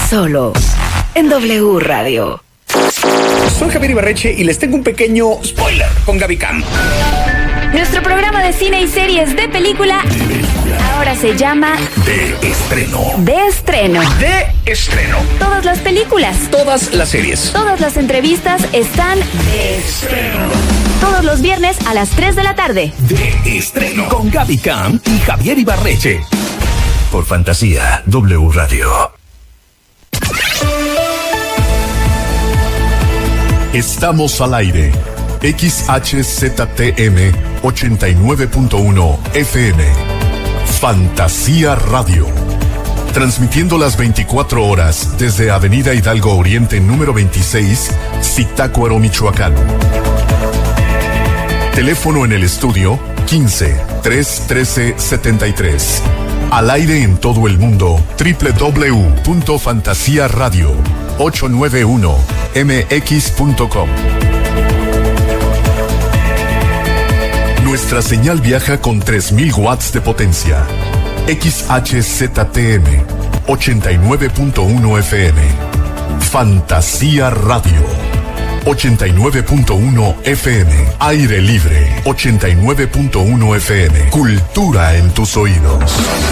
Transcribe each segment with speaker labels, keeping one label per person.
Speaker 1: solo en W Radio.
Speaker 2: Soy Javier Ibarreche y les tengo un pequeño spoiler con Gaby Cam.
Speaker 3: Nuestro programa de cine y series de película ahora se llama
Speaker 2: De Estreno.
Speaker 3: De Estreno.
Speaker 2: De Estreno.
Speaker 3: Todas las películas,
Speaker 2: Todas las series.
Speaker 3: todas las entrevistas están
Speaker 2: De Estreno.
Speaker 3: todos los viernes a las 3 de la tarde.
Speaker 2: De Estreno. Con Gaby Cam y Javier Ibarreche. Por Fantasía W Radio.
Speaker 4: Estamos al aire. XHZTM 89.1 FM. Fantasía Radio. Transmitiendo las 24 horas desde Avenida Hidalgo Oriente número 26, Zitácuaro, Michoacán. Teléfono en el estudio 15-313-73. Al aire en todo el mundo, www.fantasíaradio891mx.com. Nuestra señal viaja con 3000 watts de potencia. XHZTM 89.1 FM. Fantasía Radio 89.1 FM. Aire libre 89.1 FM. Cultura en tus oídos.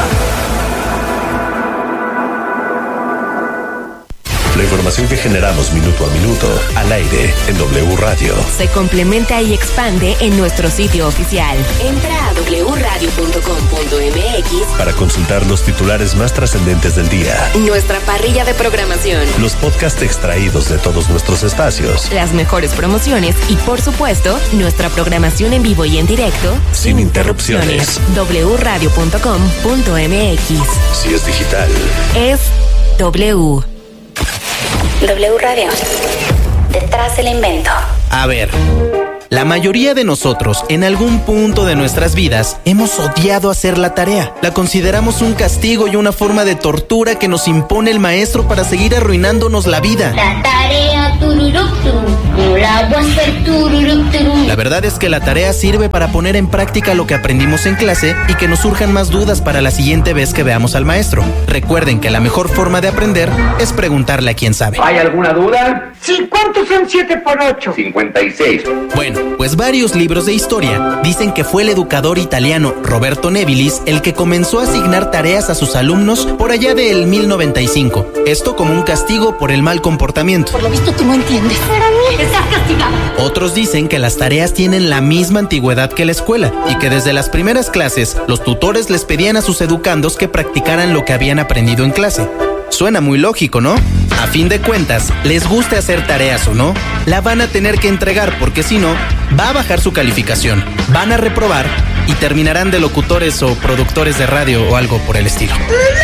Speaker 5: La información que generamos minuto a minuto al aire en W Radio.
Speaker 3: Se complementa y expande en nuestro sitio oficial. Entra a wradio.com.mx
Speaker 5: Para consultar los titulares más trascendentes del día.
Speaker 3: Nuestra parrilla de programación,
Speaker 5: Los podcasts extraídos de todos nuestros espacios.
Speaker 3: las mejores promociones y, por supuesto, nuestra programación en vivo y en directo
Speaker 5: Sin interrupciones.
Speaker 3: wradio.com.mx.
Speaker 5: Si es digital.
Speaker 3: Es W.
Speaker 6: W Radio. Detrás del invento.
Speaker 7: A ver, la mayoría de nosotros, en algún punto de nuestras vidas, hemos odiado hacer la tarea. La consideramos un castigo y una forma de tortura que nos impone el maestro para seguir arruinándonos la vida.
Speaker 6: La tarea turuructum, no la voy a hacer turuructum.
Speaker 7: La verdad es que la tarea sirve para poner en práctica lo que aprendimos en clase y que nos surjan más dudas para la siguiente vez que veamos al maestro. Recuerden que la mejor forma de aprender es preguntarle a quien sabe.
Speaker 8: ¿Hay alguna duda?
Speaker 9: Sí, ¿cuántos son 7 por 8?
Speaker 8: 56.
Speaker 7: Bueno, pues varios libros de historia dicen que fue el educador italiano Roberto Nevilis el que comenzó a asignar tareas a sus alumnos por allá del 1095. Esto como un castigo por el mal comportamiento.
Speaker 6: Por lo visto tú no entiendes. Para mí, estás castigado.
Speaker 7: Otros dicen que las tareas tienen la misma antigüedad que la escuela y que desde las primeras clases los tutores les pedían a sus educandos que practicaran lo que habían aprendido en clase. Suena muy lógico, ¿no? A fin de cuentas, les guste hacer tareas o no, la van a tener que entregar porque si no, va a bajar su calificación, van a reprobar y terminarán de locutores o productores de radio o algo por el estilo.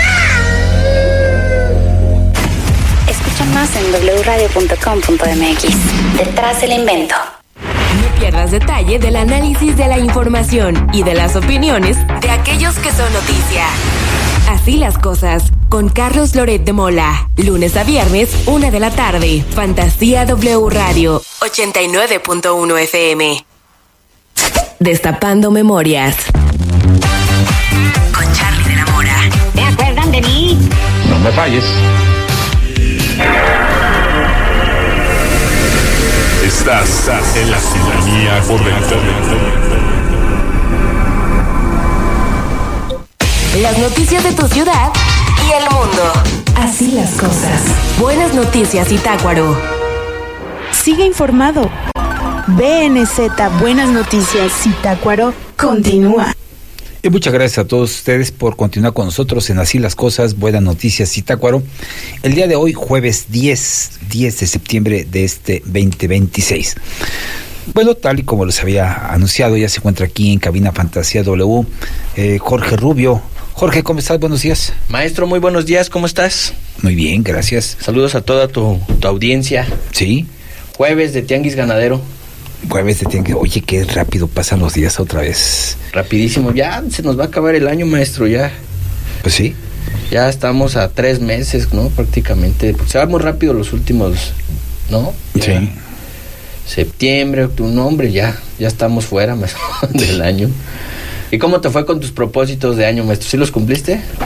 Speaker 6: Escucha más en wradio.com.mx. Detrás del invento.
Speaker 3: No pierdas detalle del análisis de la información y de las opiniones de aquellos que son noticia. Así las cosas, con Carlos Loret de Mola. Lunes a viernes, 1 de la tarde. Fantasía W Radio, 89.1 FM. Destapando memorias. Con Charlie de la Mora.
Speaker 6: ¿Te acuerdan de mí?
Speaker 8: No me falles.
Speaker 4: Estás en la sintonía correcta.
Speaker 3: Las noticias de tu ciudad y el mundo. Así las cosas. Buenas noticias, Zitácuaro.
Speaker 10: Sigue informado. BNZ Buenas Noticias Zitácuaro continúa.
Speaker 11: Y muchas gracias a todos ustedes por continuar con nosotros en Así las Cosas, Buenas Noticias Zitácuaro. El día de hoy, jueves 10 de septiembre de este 2026. Bueno, tal y como les había anunciado, ya se encuentra aquí en Cabina Fantasía W, Jorge Rubio. Jorge, ¿cómo estás? Buenos días.
Speaker 12: Maestro, muy buenos días, ¿cómo estás?
Speaker 11: Muy bien, gracias.
Speaker 12: Saludos a toda tu audiencia.
Speaker 11: Sí.
Speaker 12: Jueves de Tianguis Ganadero.
Speaker 11: Jueves de Tianguis. Oye, qué rápido pasan los días otra vez.
Speaker 12: Rapidísimo, ya se nos va a acabar el año, maestro, ya.
Speaker 11: Pues sí.
Speaker 12: Ya estamos a 3 meses, ¿no? Prácticamente. Se va muy rápido los últimos, ¿no? Ya.
Speaker 11: Sí.
Speaker 12: Septiembre, octubre, no, hombre, ya estamos fuera, maestro, del año. ¿Y cómo te fue con tus propósitos de año, maestro? ¿Sí los cumpliste?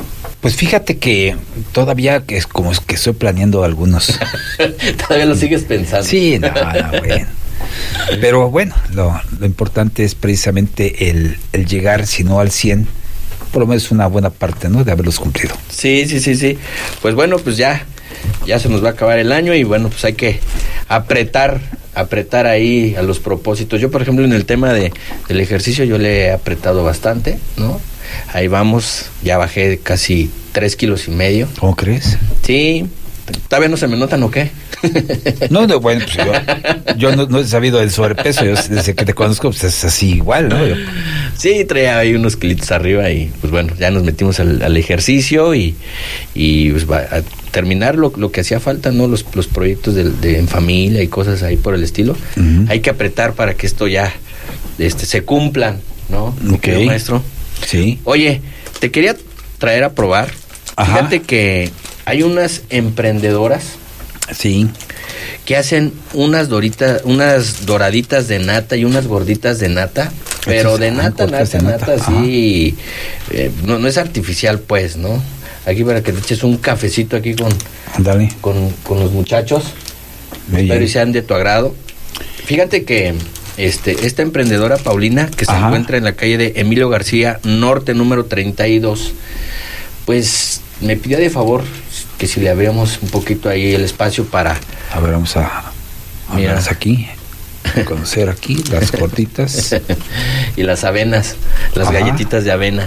Speaker 11: Pues fíjate que todavía es como es que estoy planeando algunos.
Speaker 12: Todavía lo sigues pensando.
Speaker 11: Sí, no, bueno. Pero bueno, lo importante es precisamente el llegar, si no al 100, por lo menos una buena parte, ¿no? De haberlos cumplido.
Speaker 12: Sí. Pues bueno, pues ya se nos va a acabar el año y bueno, pues hay que apretar ahí a los propósitos. Yo, por ejemplo, en el tema del ejercicio, yo le he apretado bastante, ¿no? Ahí vamos, ya bajé casi 3,5 kilos.
Speaker 11: ¿Cómo crees?
Speaker 12: Sí. ¿Todavía no se me notan o qué?
Speaker 11: No, bueno, pues yo no he sabido del sobrepeso. Yo desde que te conozco, pues es así igual, ¿no?
Speaker 12: Sí, traía ahí unos kilitos arriba y pues bueno, ya nos metimos al ejercicio y pues va a terminar lo que hacía falta, ¿no? Los proyectos de en familia y cosas ahí por el estilo. Uh-huh. Hay que apretar para que esto ya se cumplan, ¿no?
Speaker 11: Okay.
Speaker 12: Maestro.
Speaker 11: Sí.
Speaker 12: Oye, te quería traer a probar. Ajá. Fíjate que hay unas emprendedoras,
Speaker 11: sí,
Speaker 12: que hacen unas doraditas de nata y unas gorditas de nata, pero de nata, sí, no es artificial, pues, ¿no? Aquí para que te eches un cafecito aquí con los muchachos, espero y sean de tu agrado. Fíjate que esta emprendedora Paulina, que se encuentra en la calle de Emilio García Norte, número 32, pues me pidió de favor que si le abríamos un poquito ahí el espacio para...
Speaker 11: A ver, vamos a verlas aquí, conocer aquí las gorditas.
Speaker 12: Y las avenas, las galletitas de avena.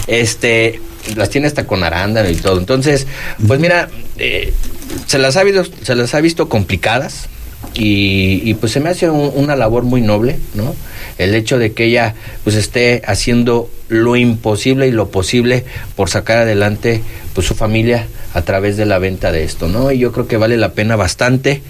Speaker 12: Las tiene hasta con arándano y todo. Entonces, pues mira, se las ha visto complicadas. Y pues se me hace una labor muy noble, ¿no? El hecho de que ella pues esté haciendo lo imposible y lo posible por sacar adelante pues su familia a través de la venta de esto, ¿no? Y yo creo que vale la pena bastante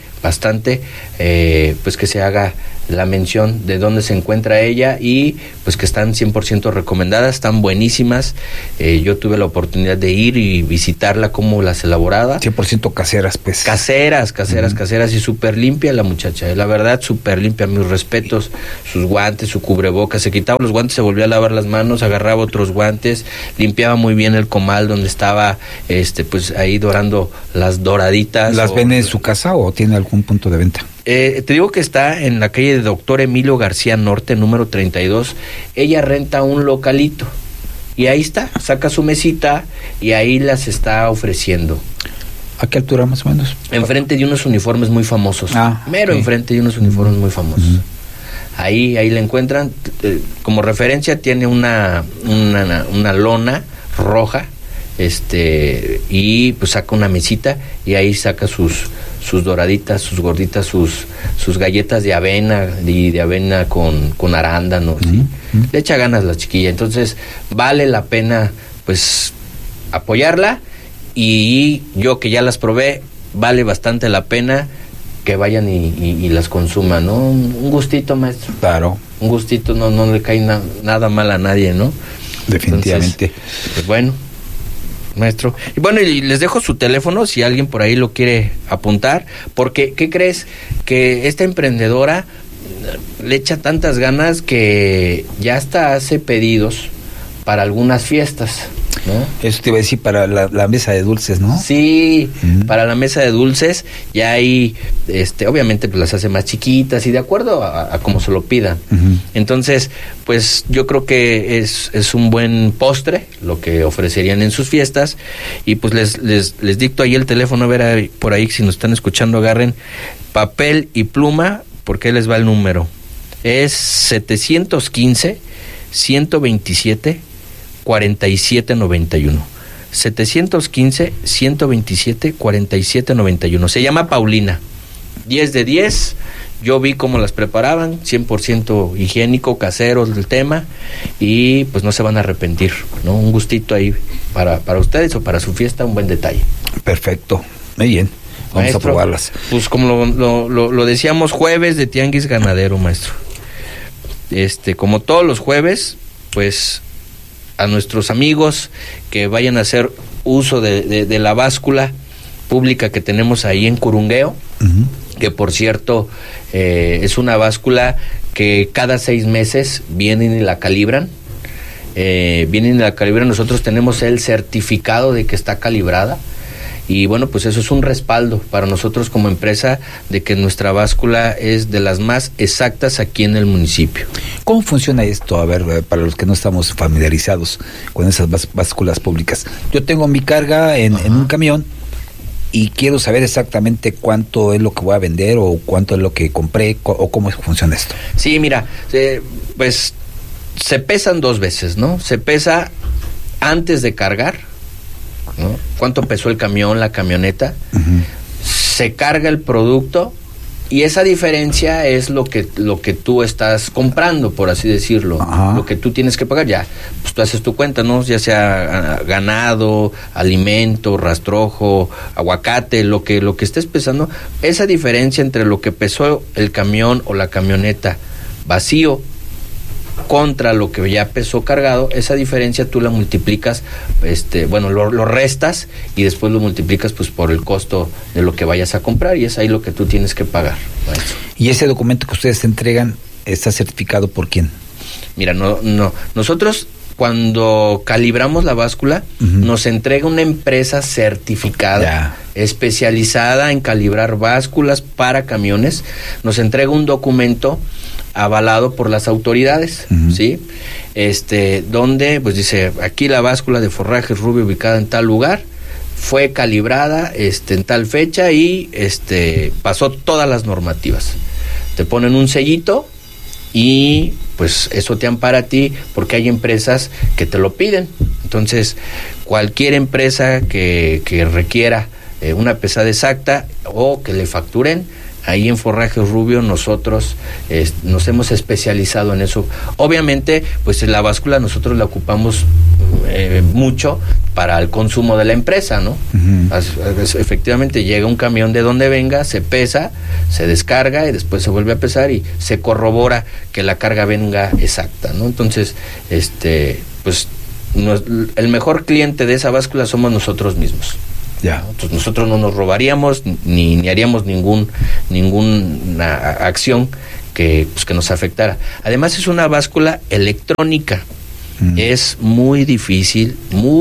Speaker 12: pues que se haga la mención de dónde se encuentra ella y pues que están 100% recomendadas, están buenísimas. Yo tuve la oportunidad de ir y visitarla, cómo las elaboraba.
Speaker 11: 100% caseras, pues.
Speaker 12: Caseras y súper limpia la muchacha, la verdad, súper limpia, mis respetos, sus guantes, su cubrebocas, se quitaba los guantes, se volvía a lavar las manos, agarraba otros guantes, limpiaba muy bien el comal donde estaba, pues ahí dorando las doraditas.
Speaker 11: ¿Las vende en su casa o tiene algún punto de venta?
Speaker 12: Te digo que está en la calle de Doctor Emilio García Norte, número 32. Ella renta un localito y ahí está, saca su mesita y ahí las está ofreciendo.
Speaker 11: ¿A qué altura más o menos?
Speaker 12: Enfrente de unos uniformes muy famosos. Enfrente de unos uniformes muy famosos. Uh-huh. Ahí la encuentran. Como referencia tiene una lona roja, y pues saca una mesita y ahí saca sus doraditas, sus gorditas, sus galletas de avena y de avena con arándano. ¿Sí? Uh-huh. Le echa ganas la chiquilla, entonces vale la pena pues apoyarla, y yo que ya las probé, vale bastante la pena que vayan y las consuman, ¿no? Un gustito, maestro.
Speaker 11: Claro.
Speaker 12: Un gustito, no le cae nada mal a nadie, ¿no?
Speaker 11: Definitivamente.
Speaker 12: Entonces, pues bueno, maestro. Y bueno, y les dejo su teléfono si alguien por ahí lo quiere apuntar, porque ¿qué crees? Que esta emprendedora le echa tantas ganas que ya hasta hace pedidos para algunas fiestas, ¿no? Eso
Speaker 11: te iba a decir, para la mesa de dulces, ¿no?
Speaker 12: Sí, para la mesa de dulces, ya ahí, obviamente pues las hace más chiquitas y de acuerdo a como se lo pidan. Uh-huh. Entonces, pues yo creo que es un buen postre lo que ofrecerían en sus fiestas, y pues les dicto ahí el teléfono, a ver por ahí si nos están escuchando, agarren papel y pluma, porque ahí les va el número. Es 715-127-4791. 715-127-4791. Se llama Paulina. 10 de 10. Yo vi cómo las preparaban, 100% higiénico, caseros del tema, y pues no se van a arrepentir, ¿no? Un gustito ahí para ustedes o para su fiesta, un buen detalle.
Speaker 11: Perfecto, muy bien. Vamos, maestro, a probarlas.
Speaker 12: Pues como lo decíamos, jueves de Tianguis Ganadero, maestro. Como todos los jueves, pues a nuestros amigos que vayan a hacer uso de la báscula pública que tenemos ahí en Curungueo, uh-huh, que por cierto es una báscula que cada 6 meses vienen y la calibran, vienen de la calibrada, nosotros tenemos el certificado de que está calibrada. Y bueno, pues eso es un respaldo para nosotros como empresa de que nuestra báscula es de las más exactas aquí en el municipio.
Speaker 11: ¿Cómo funciona esto? A ver, para los que no estamos familiarizados con esas básculas públicas. Yo tengo mi carga en un camión y quiero saber exactamente cuánto es lo que voy a vender o cuánto es lo que compré o cómo funciona esto.
Speaker 12: Sí, mira, pues se pesan 2 veces, ¿no? Se pesa antes de cargar, ¿no? ¿Cuánto pesó el camión, la camioneta? Se carga el producto y esa diferencia es lo que tú estás comprando, por así decirlo. Lo que tú tienes que pagar. Ya, pues tú haces tu cuenta, ¿no? Ya sea ganado, alimento, rastrojo, aguacate, lo que estés pesando. Esa diferencia entre lo que pesó el camión o la camioneta vacío contra lo que ya pesó cargado, esa diferencia tú la multiplicas, lo restas y después lo multiplicas pues por el costo de lo que vayas a comprar y es ahí lo que tú tienes que pagar.
Speaker 11: ¿Y ese documento que ustedes te entregan está certificado por quién?
Speaker 12: Mira, no, nosotros cuando calibramos la báscula, nos entrega una empresa certificada, especializada en calibrar básculas para camiones, nos entrega un documento avalado por las autoridades, ¿sí? Donde pues dice, aquí la báscula de Forrajes Rubio ubicada en tal lugar, fue calibrada en tal fecha y pasó todas las normativas. Te ponen un sellito y pues eso te ampara a ti porque hay empresas que te lo piden. Entonces, cualquier empresa que requiera una pesada exacta o que le facturen, ahí en Forrajes Rubio nosotros nos hemos especializado en eso. Obviamente, pues la báscula nosotros la ocupamos mucho para el consumo de la empresa, ¿no? Efectivamente llega un camión de donde venga, se pesa, se descarga y después se vuelve a pesar y se corrobora que la carga venga exacta, ¿no? Entonces, pues el mejor cliente de esa báscula somos nosotros mismos.
Speaker 11: Ya.
Speaker 12: Entonces nosotros no nos robaríamos ni haríamos ninguna acción que nos afectara. Además es una báscula electrónica. Es muy difícil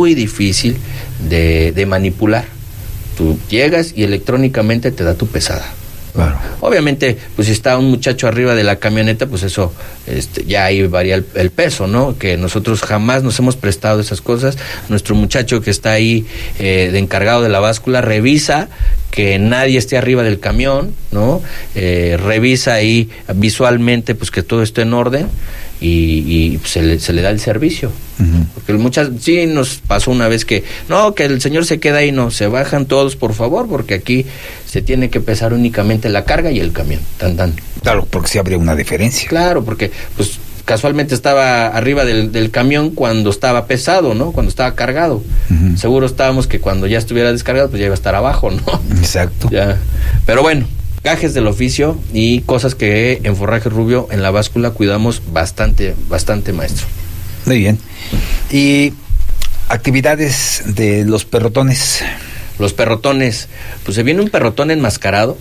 Speaker 12: de manipular. Tú llegas y electrónicamente te da tu pesada.
Speaker 11: Claro.
Speaker 12: Obviamente, pues si está un muchacho arriba de la camioneta, pues eso ya ahí varía el peso, ¿no? Que nosotros jamás nos hemos prestado esas cosas. Nuestro muchacho que está ahí de encargado de la báscula revisa que nadie esté arriba del camión, ¿no? Revisa ahí visualmente pues que todo esté en orden y se le da el servicio. Porque sí nos pasó una vez que el señor se queda ahí, no, se bajan todos por favor, porque aquí se tiene que pesar únicamente la carga y el camión.
Speaker 11: Claro, porque sí habría una diferencia.
Speaker 12: Claro, porque pues casualmente estaba arriba del camión cuando estaba pesado, ¿no? Cuando estaba cargado. Seguro estábamos que cuando ya estuviera descargado, pues ya iba a estar abajo, ¿no?
Speaker 11: Exacto.
Speaker 12: Ya. Pero bueno, gajes del oficio y cosas que en Forrajes Rubio, en la báscula, cuidamos bastante, maestro.
Speaker 11: Muy bien. Y actividades de los perrotones.
Speaker 12: Los perrotones, pues se viene un perrotón enmascarado.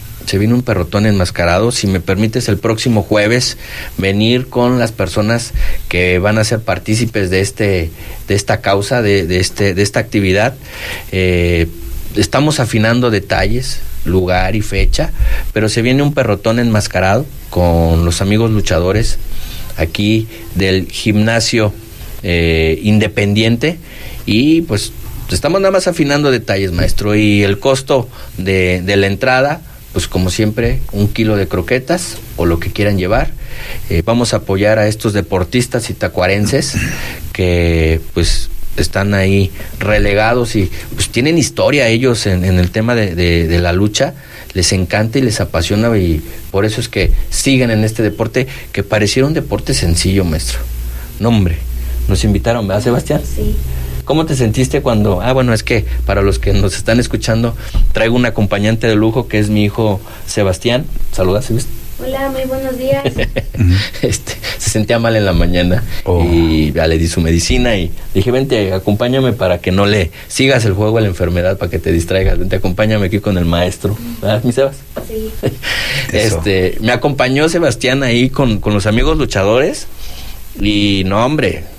Speaker 12: Si me permites, el próximo jueves venir con las personas que van a ser partícipes de esta causa, de esta actividad. Estamos afinando detalles, lugar y fecha, pero se viene un perrotón enmascarado con los amigos luchadores aquí del gimnasio independiente y pues estamos nada más afinando detalles, maestro, y el costo de la entrada, pues como siempre, 1 kilo de croquetas o lo que quieran llevar. Vamos a apoyar a estos deportistas itacuarenses que pues están ahí relegados y pues tienen historia ellos en el tema de la lucha, les encanta y les apasiona y por eso es que siguen en este deporte que pareciera un deporte sencillo, maestro. No, hombre, nos invitaron, ¿verdad, Sebastián?
Speaker 6: Sí.
Speaker 12: ¿Cómo te sentiste cuando...? Bueno, es que para los que nos están escuchando, traigo un acompañante de lujo que es mi hijo Sebastián. Saluda, Sebastián.
Speaker 6: Hola, muy buenos días.
Speaker 12: Se sentía mal en la mañana y ya le di su medicina y dije, vente, acompáñame para que no le sigas el juego a la enfermedad, para que te distraigas. Vente, acompáñame aquí con el maestro. ¿Verdad, mi Sebas?
Speaker 6: Sí.
Speaker 12: Me acompañó Sebastián ahí con los amigos luchadores y no, hombre,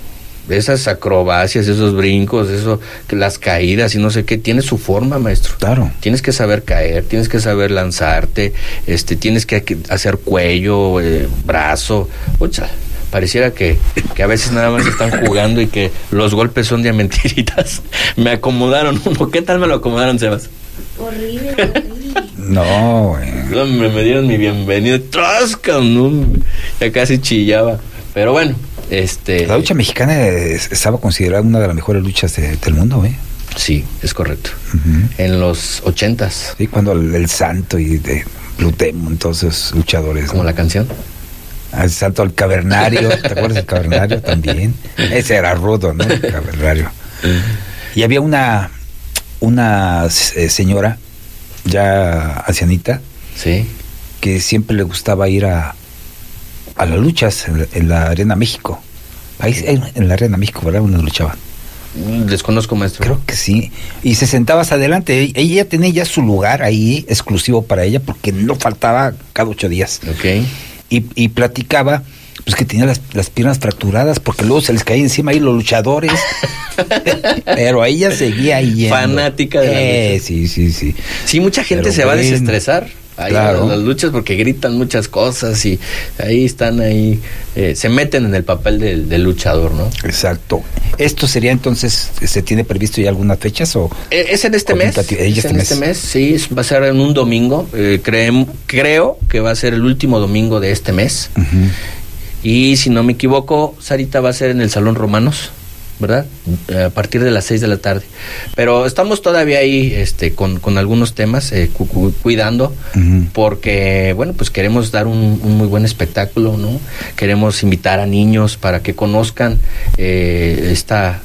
Speaker 12: esas acrobacias, esos brincos, eso, las caídas y no sé qué, tiene su forma, maestro.
Speaker 11: Claro.
Speaker 12: Tienes que saber caer, tienes que saber lanzarte, tienes que hacer cuello, brazo. Pucha, pareciera que a veces nada más están jugando y que los golpes son de mentiritas. Me acomodaron uno. ¿Qué tal me lo acomodaron, Sebas?
Speaker 6: Horrible.
Speaker 11: No,
Speaker 12: Hombre, me dieron mi bienvenido. ¡Trasca! No, ya casi chillaba. Pero bueno,
Speaker 11: La lucha mexicana estaba considerada una de las mejores luchas del mundo, ¿eh?
Speaker 12: Sí, es correcto. Uh-huh. En los 80s.
Speaker 11: Sí, cuando el Santo y de Blue Demon, todos esos luchadores.
Speaker 12: ¿Como la canción?
Speaker 11: El Santo, el Cavernario, ¿te acuerdas del Cavernario también? Ese era rudo, ¿no? El Cavernario. Y había una señora, ya ancianita,
Speaker 12: sí,
Speaker 11: que siempre le gustaba ir a las luchas en la Arena México. Ahí en la Arena México, ¿verdad? Donde luchaban.
Speaker 12: Desconozco, maestro.
Speaker 11: Creo que sí. Y se sentaba hasta adelante. Ella tenía ya su lugar ahí exclusivo para ella, porque no faltaba cada 8 días.
Speaker 12: Ok.
Speaker 11: Y platicaba, pues, que tenía las piernas fracturadas, porque luego se les caía encima ahí los luchadores. Pero ella seguía ahí yendo.
Speaker 12: Fanática de la lucha.
Speaker 11: Sí.
Speaker 12: Sí, mucha gente se va a desestresar ahí, claro, en las luchas, porque gritan muchas cosas y ahí están, se meten en el papel del luchador, ¿no?
Speaker 11: Exacto. ¿Esto sería entonces, se tiene previsto ya algunas fechas o...?
Speaker 12: Es en este mes. Este mes, sí, va a ser en un domingo. Creo que va a ser el último domingo de este mes. Uh-huh. Y si no me equivoco, Sarita, va a ser en el Salón Romanos, ¿verdad? A partir de las 6 de la tarde. Pero estamos todavía ahí con algunos temas, cuidando, uh-huh, porque, bueno, pues queremos dar un muy buen espectáculo, ¿no? Queremos invitar a niños para que conozcan el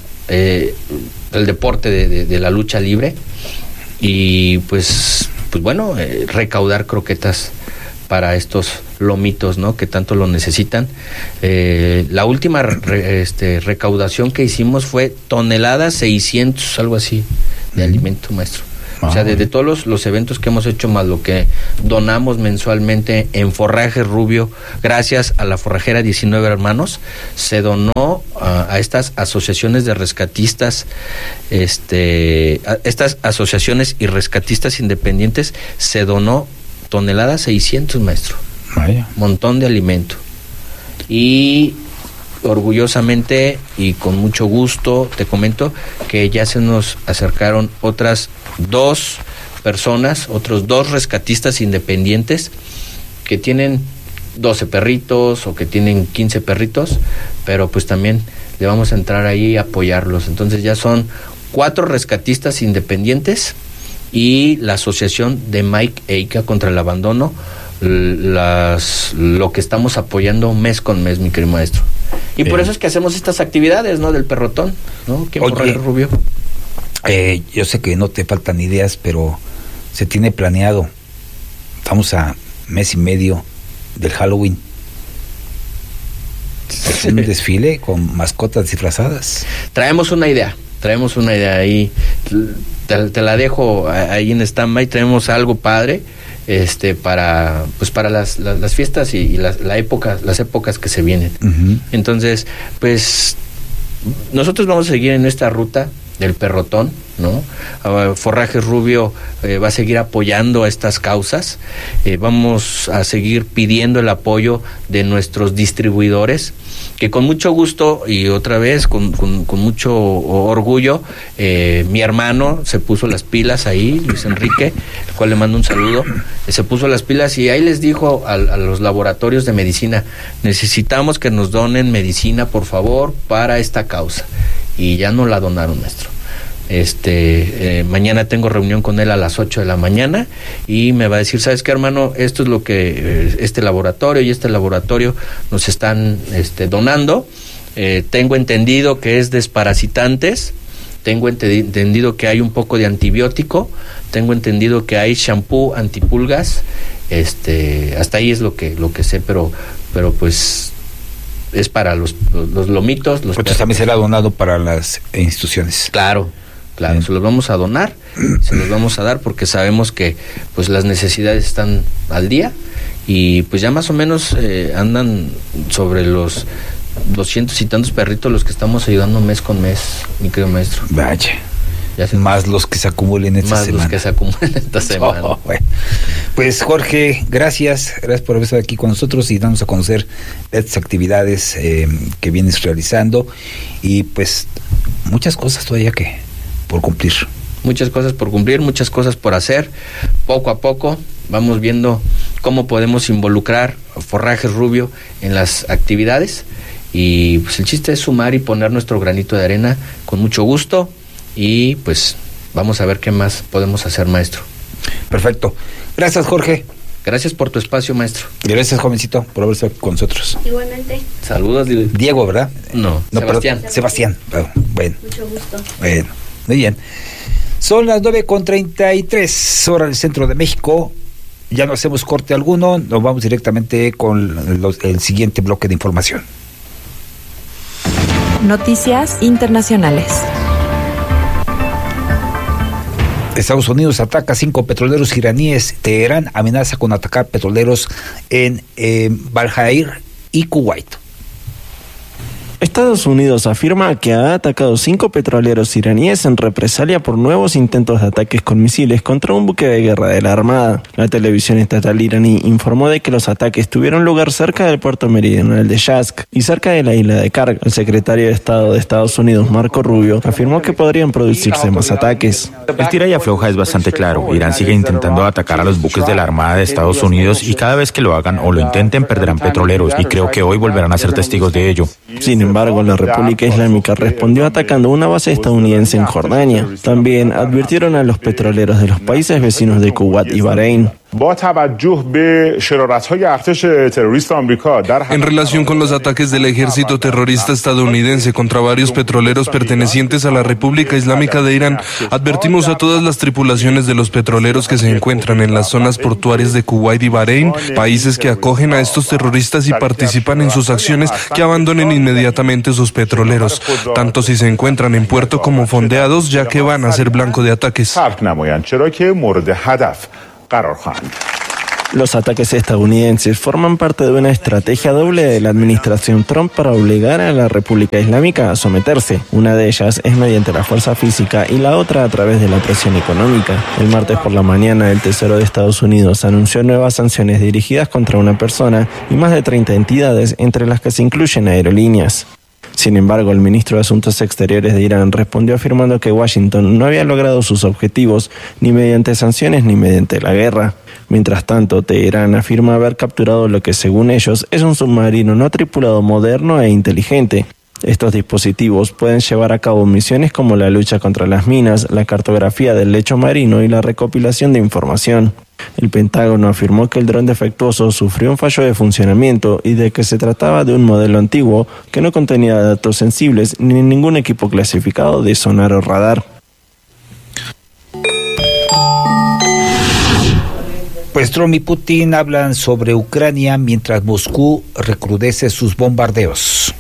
Speaker 12: deporte de la lucha libre y, pues bueno, recaudar croquetas para estos lomitos, ¿no? Que tanto lo necesitan. La última recaudación que hicimos fue 1,600 toneladas, algo así, de alimento, maestro. O sea, de todos los eventos que hemos hecho, más lo que donamos mensualmente en Forraje Rubio, gracias a la Forrajera 19 Hermanos, se donó a estas asociaciones de rescatistas, a estas asociaciones y rescatistas independientes, se donó 600 toneladas, maestro.
Speaker 11: Vaya.
Speaker 12: Montón de alimento. Y orgullosamente y con mucho gusto te comento que ya se nos acercaron otras 2 personas, otros 2 rescatistas independientes que tienen 12 perritos o que tienen 15 perritos, pero pues también le vamos a entrar ahí a apoyarlos. Entonces ya son 4 rescatistas independientes y la asociación de Mike Eika contra el abandono, lo que estamos apoyando mes con mes, mi querido maestro. Y por eso es que hacemos estas actividades, ¿no? Del perrotón, ¿no? ¿Quién Forraje Rubio?
Speaker 11: Yo sé que no te faltan ideas, pero se tiene planeado, estamos a mes y medio del Halloween, hacer un desfile con mascotas disfrazadas.
Speaker 12: Traemos una idea ahí, te la dejo ahí en stand-by. Traemos algo padre para las fiestas y las épocas que se vienen. Uh-huh. Entonces, pues nosotros vamos a seguir en esta ruta del perrotón, ¿no? Forraje Rubio va a seguir apoyando a estas causas. Vamos a seguir pidiendo el apoyo de nuestros distribuidores, que con mucho gusto y otra vez con mucho orgullo, mi hermano se puso las pilas ahí, Luis Enrique, al cual le mando un saludo, se puso las pilas y ahí les dijo a los laboratorios de medicina: necesitamos que nos donen medicina, por favor, para esta causa. Y ya no la donaron, maestro. Mañana tengo reunión con él a las 8 de la mañana y me va a decir: ¿sabes qué, hermano? Esto es lo que este laboratorio nos están donando. Tengo entendido que es desparasitantes, tengo entendido que hay un poco de antibiótico, tengo entendido que hay shampoo antipulgas, hasta ahí es lo que sé, pero pues es para los lomitos.
Speaker 11: Pues también será donado para las instituciones.
Speaker 12: Claro, se los vamos a donar, se los vamos a dar, porque sabemos que pues las necesidades están al día y pues ya más o menos andan sobre los 200 y tantos perritos los que estamos ayudando mes con mes, mi querido maestro.
Speaker 11: Vaya. Más los que se acumulen esta semana.
Speaker 12: Más los que se acumulen esta semana.
Speaker 11: Oh, bueno. Pues Jorge, gracias por haber estado aquí con nosotros y darnos a conocer estas actividades que vienes realizando y pues muchas cosas todavía que por cumplir.
Speaker 12: Muchas cosas por cumplir, muchas cosas por hacer. Poco a poco vamos viendo cómo podemos involucrar Forrajes Rubio en las actividades y pues el chiste es sumar y poner nuestro granito de arena con mucho gusto. Y pues vamos a ver qué más podemos hacer, maestro.
Speaker 11: Perfecto. Gracias, Jorge.
Speaker 12: Gracias por tu espacio, maestro.
Speaker 11: Gracias, jovencito, por haber estado con nosotros.
Speaker 6: Igualmente.
Speaker 12: Saludos,
Speaker 11: Diego, ¿verdad?
Speaker 12: No, Sebastián.
Speaker 11: Sebastián. Bueno.
Speaker 6: Mucho gusto.
Speaker 11: Bueno, muy bien. Son las 9:33 horas del centro de México. Ya no hacemos corte alguno, nos vamos directamente con el siguiente bloque de información.
Speaker 13: Noticias internacionales.
Speaker 11: Estados Unidos ataca 5 petroleros iraníes. Teherán amenaza con atacar petroleros en Bahrein y Kuwait.
Speaker 14: Estados Unidos afirma que ha atacado 5 petroleros iraníes en represalia por nuevos intentos de ataques con misiles contra un buque de guerra de la Armada. La televisión estatal iraní informó de que los ataques tuvieron lugar cerca del puerto meridional de Yazd y cerca de la isla de Karg. El secretario de Estado de Estados Unidos, Marco Rubio, afirmó que podrían producirse más ataques.
Speaker 15: El tira y afloja es bastante claro. Irán sigue intentando atacar a los buques de la Armada de Estados Unidos y cada vez que lo hagan o lo intenten perderán petroleros y creo que hoy volverán a ser testigos de ello.
Speaker 14: Sin embargo, la República Islámica respondió atacando una base estadounidense en Jordania. También advirtieron a los petroleros de los países vecinos de Kuwait y Bahrein.
Speaker 16: En relación con los ataques del ejército terrorista estadounidense contra varios petroleros pertenecientes a la República Islámica de Irán, advertimos a todas las tripulaciones de los petroleros que se encuentran en las zonas portuarias de Kuwait y Bahrein, países que acogen a estos terroristas y participan en sus acciones, que abandonen inmediatamente sus petroleros, tanto si se encuentran en puerto como fondeados, ya que van a ser blanco de ataques.
Speaker 14: Los ataques estadounidenses forman parte de una estrategia doble de la administración Trump para obligar a la República Islámica a someterse. Una de ellas es mediante la fuerza física y la otra a través de la presión económica. El martes por la mañana, el Tesoro de Estados Unidos anunció nuevas sanciones dirigidas contra una persona y más de 30 entidades, entre las que se incluyen aerolíneas. Sin embargo, el ministro de Asuntos Exteriores de Irán respondió afirmando que Washington no había logrado sus objetivos ni mediante sanciones ni mediante la guerra. Mientras tanto, Teherán afirma haber capturado lo que, según ellos, es un submarino no tripulado moderno e inteligente. Estos dispositivos pueden llevar a cabo misiones como la lucha contra las minas, la cartografía del lecho marino y la recopilación de información. El Pentágono afirmó que el dron defectuoso sufrió un fallo de funcionamiento y de que se trataba de un modelo antiguo que no contenía datos sensibles ni ningún equipo clasificado de sonar o radar.
Speaker 11: Pues Trump y Putin hablan sobre Ucrania mientras Moscú recrudece sus bombardeos.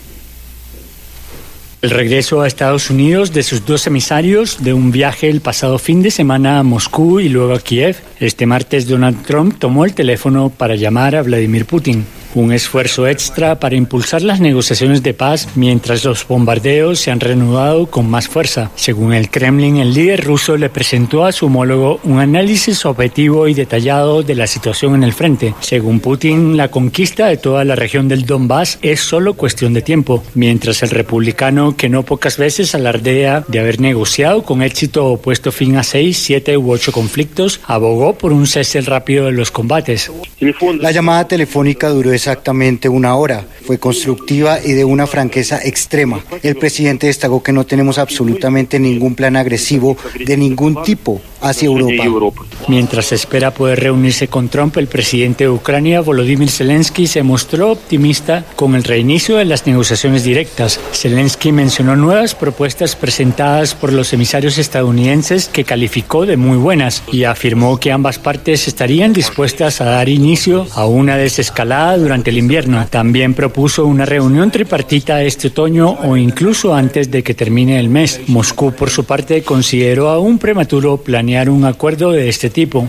Speaker 17: El regreso a Estados Unidos de sus dos emisarios de un viaje el pasado fin de semana a Moscú y luego a Kiev. Este martes Donald Trump tomó el teléfono para llamar a Vladimir Putin. Un esfuerzo extra para impulsar las negociaciones de paz mientras los bombardeos se han reanudado con más fuerza. Según el Kremlin, el líder ruso le presentó a su homólogo un análisis objetivo y detallado de la situación en el frente. Según Putin, la conquista de toda la región del Donbass es solo cuestión de tiempo, mientras el republicano, que no pocas veces alardea de haber negociado con éxito o puesto fin a 6, 7 u 8 conflictos, abogó por un cese rápido de los combates.
Speaker 18: La llamada telefónica duró exactamente 1 hora. Fue constructiva y de una franqueza extrema. El presidente destacó que no tenemos absolutamente ningún plan agresivo de ningún tipo hacia Europa.
Speaker 17: Mientras espera poder reunirse con Trump, el presidente de Ucrania, Volodymyr Zelensky, se mostró optimista con el reinicio de las negociaciones directas. Zelensky mencionó nuevas propuestas presentadas por los emisarios estadounidenses que calificó de muy buenas y afirmó que ambas partes estarían dispuestas a dar inicio a una desescalada durante el invierno. También propuso una reunión tripartita este otoño o incluso antes de que termine el mes. Moscú, por su parte, consideró aún prematuro planear un acuerdo de este tipo.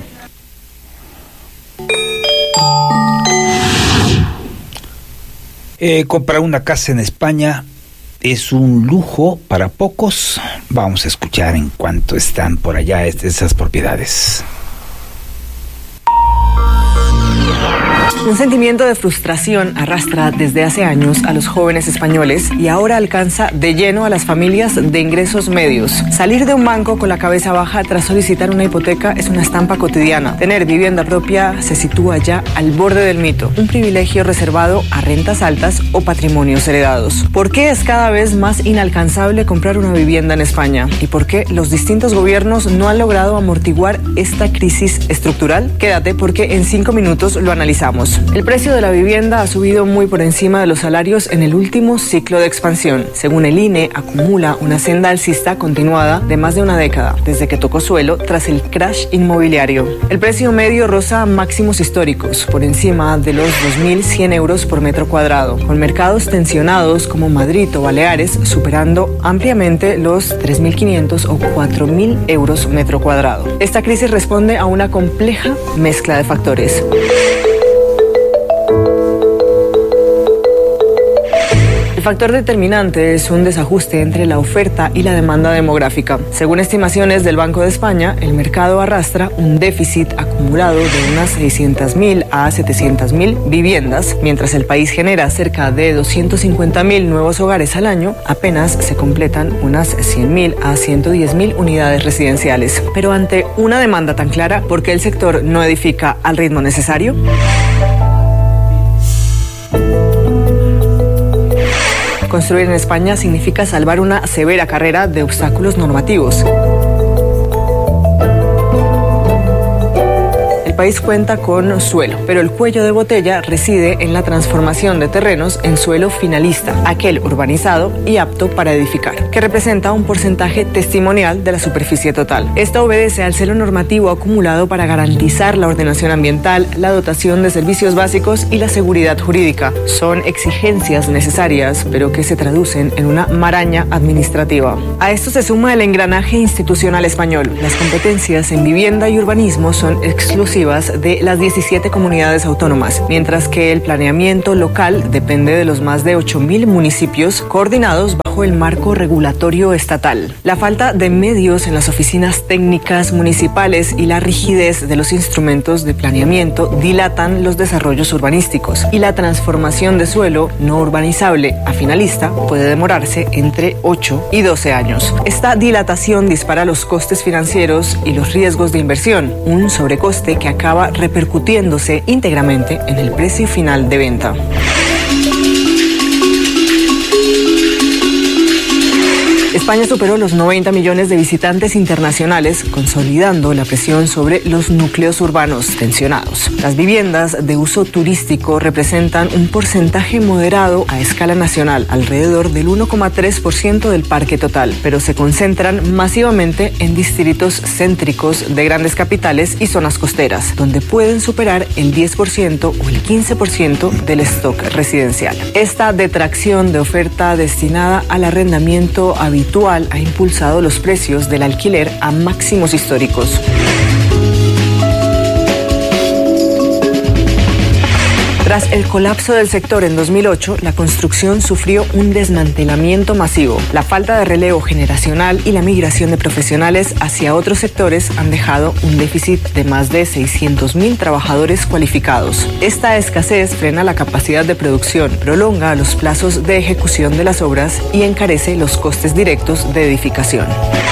Speaker 11: Comprar una casa en España es un lujo para pocos. Vamos a escuchar en cuánto están por allá esas propiedades.
Speaker 19: Un sentimiento de frustración arrastra desde hace años a los jóvenes españoles y ahora alcanza de lleno a las familias de ingresos medios. Salir de un banco con la cabeza baja tras solicitar una hipoteca es una estampa cotidiana. Tener vivienda propia se sitúa ya al borde del mito, un privilegio reservado a rentas altas o patrimonios heredados. ¿Por qué es cada vez más inalcanzable comprar una vivienda en España? ¿Y por qué los distintos gobiernos no han logrado amortiguar esta crisis estructural? Quédate porque en 5 minutos lo analizamos. El precio de la vivienda ha subido muy por encima de los salarios en el último ciclo de expansión. Según el INE, acumula una senda alcista continuada de más de una década, desde que tocó suelo tras el crash inmobiliario. El precio medio roza máximos históricos, por encima de los 2.100 euros por metro cuadrado, con mercados tensionados como Madrid o Baleares superando ampliamente los 3.500 o 4.000 euros metro cuadrado. Esta crisis responde a una compleja mezcla de factores. El factor determinante es un desajuste entre la oferta y la demanda demográfica. Según estimaciones del Banco de España, el mercado arrastra un déficit acumulado de unas 600.000 a 700.000 viviendas, mientras el país genera cerca de 250.000 nuevos hogares al año, apenas se completan unas 100.000 a 110.000 unidades residenciales. Pero ante una demanda tan clara, ¿por qué el sector no edifica al ritmo necesario? Construir en España significa salvar una severa carrera de obstáculos normativos. El país cuenta con suelo, pero el cuello de botella reside en la transformación de terrenos en suelo finalista, aquel urbanizado y apto para edificar, que representa un porcentaje testimonial de la superficie total. Esto obedece al celo normativo acumulado para garantizar la ordenación ambiental, la dotación de servicios básicos y la seguridad jurídica. Son exigencias necesarias, pero que se traducen en una maraña administrativa. A esto se suma el engranaje institucional español. Las competencias en vivienda y urbanismo son exclusivas de las 17 comunidades autónomas, mientras que el planeamiento local depende de los más de 8.000 municipios coordinados bajo el marco regulatorio estatal. La falta de medios en las oficinas técnicas municipales y la rigidez de los instrumentos de planeamiento dilatan los desarrollos urbanísticos, y la transformación de suelo no urbanizable a finalista puede demorarse entre 8 y 12 años. Esta dilatación dispara los costes financieros y los riesgos de inversión, un sobrecoste que acaba repercutiéndose íntegramente en el precio final de venta. España superó los 90 millones de visitantes internacionales, consolidando la presión sobre los núcleos urbanos tensionados. Las viviendas de uso turístico representan un porcentaje moderado a escala nacional, alrededor del 1,3% del parque total, pero se concentran masivamente en distritos céntricos de grandes capitales y zonas costeras, donde pueden superar el 10% o el 15% del stock residencial. Esta detracción de oferta destinada al arrendamiento habitual ha impulsado los precios del alquiler a máximos históricos. Tras el colapso del sector en 2008, la construcción sufrió un desmantelamiento masivo. La falta de relevo generacional y la migración de profesionales hacia otros sectores han dejado un déficit de más de 600.000 trabajadores cualificados. Esta escasez frena la capacidad de producción, prolonga los plazos de ejecución de las obras y encarece los costes directos de edificación.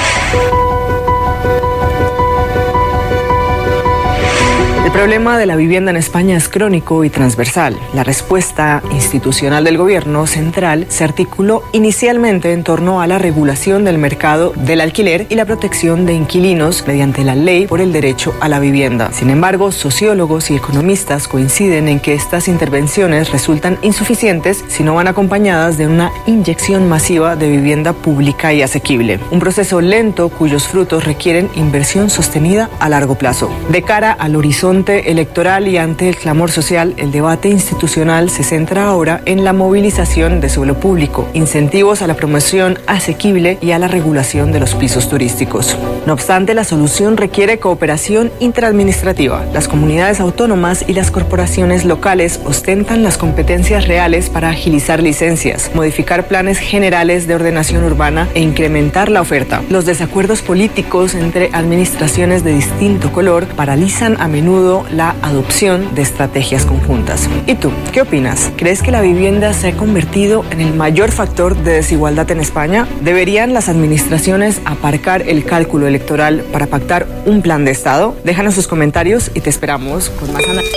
Speaker 19: El problema de la vivienda en España es crónico y transversal. La respuesta institucional del gobierno central se articuló inicialmente en torno a la regulación del mercado del alquiler y la protección de inquilinos mediante la ley por el derecho a la vivienda. Sin embargo, sociólogos y economistas coinciden en que estas intervenciones resultan insuficientes si no van acompañadas de una inyección masiva de vivienda pública y asequible. Un proceso lento cuyos frutos requieren inversión sostenida a largo plazo. De cara al horizonte horizonte electoral y ante el clamor social, el debate institucional se centra ahora en la movilización de suelo público, incentivos a la promoción asequible y a la regulación de los pisos turísticos. No obstante, la solución requiere cooperación interadministrativa. Las comunidades autónomas y las corporaciones locales ostentan las competencias reales para agilizar licencias, modificar planes generales de ordenación urbana e incrementar la oferta. Los desacuerdos políticos entre administraciones de distinto color paralizan a menudo la adopción de estrategias conjuntas. ¿Y tú, qué opinas? ¿Crees que la vivienda se ha convertido en el mayor factor de desigualdad en España? ¿Deberían las administraciones aparcar el cálculo electoral para pactar un plan de Estado? Déjanos sus comentarios y te esperamos con más análisis.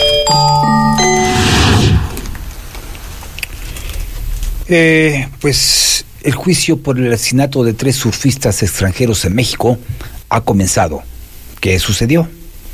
Speaker 11: Pues el juicio por el asesinato de 3 surfistas extranjeros en México ha comenzado. ¿Qué sucedió?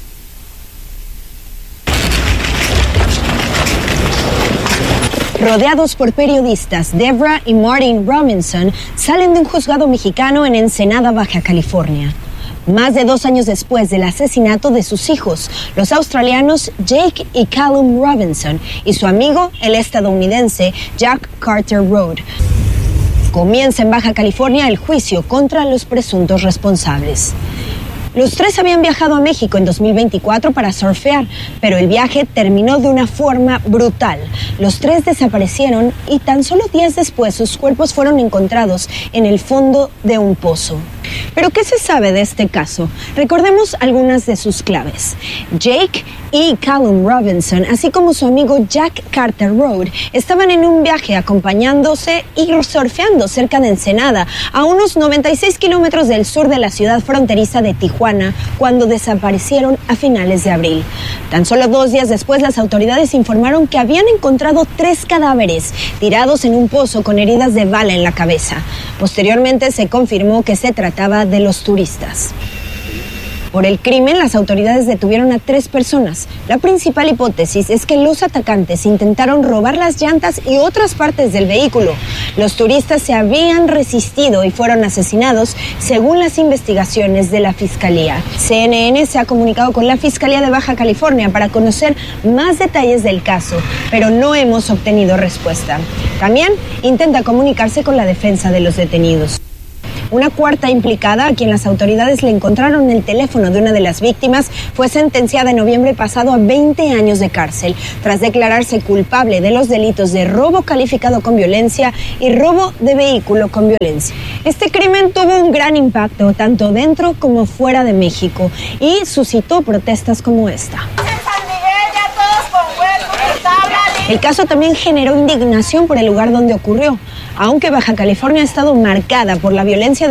Speaker 20: Rodeados por periodistas, Debra y Martin Robinson salen de un juzgado mexicano en Ensenada, Baja California. Más de 2 años después del asesinato de sus hijos, los australianos Jake y Callum Robinson y su amigo, el estadounidense Jack Carter Road. Comienza en Baja California el juicio contra los presuntos responsables. Los 3 habían viajado a México en 2024 para surfear, pero el viaje terminó de una forma brutal. Los 3 desaparecieron y tan solo días después sus cuerpos fueron encontrados en el fondo de un pozo. ¿Pero qué se sabe de este caso? Recordemos algunas de sus claves. Jake y Callum Robinson, así como su amigo Jack Carter Road, estaban en un viaje acompañándose y surfeando cerca de Ensenada, a unos 96 kilómetros del sur de la ciudad fronteriza de Tijuana, cuando desaparecieron a finales de abril. Tan solo 2 días después, las autoridades informaron que habían encontrado 3 cadáveres tirados en un pozo con heridas de bala en la cabeza. Posteriormente se confirmó que se trataba de los turistas. Por el crimen, las autoridades detuvieron a 3 personas. La principal hipótesis es que los atacantes intentaron robar las llantas y otras partes del vehículo. Los turistas se habían resistido y fueron asesinados, según las investigaciones de la Fiscalía. CNN se ha comunicado con la Fiscalía de Baja California para conocer más detalles del caso, pero no hemos obtenido respuesta. También intenta comunicarse con la defensa de los detenidos. Una cuarta implicada, a quien las autoridades le encontraron el teléfono de una de las víctimas, fue sentenciada en noviembre pasado a 20 años de cárcel, tras declararse culpable de los delitos de robo calificado con violencia y robo de vehículo con violencia. Este crimen tuvo un gran impacto, tanto dentro como fuera de México, y suscitó protestas como esta. El caso también generó indignación por el lugar donde ocurrió. Aunque Baja California ha estado marcada por la violencia